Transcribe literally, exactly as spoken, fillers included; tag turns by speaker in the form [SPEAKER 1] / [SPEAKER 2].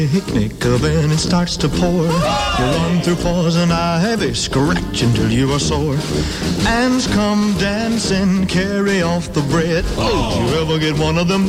[SPEAKER 1] Picnic oven, it starts to pour. You run through poison ivy, scratch until you are sore. Ants come dancing, carry off the bread. Oh, you ever get one of them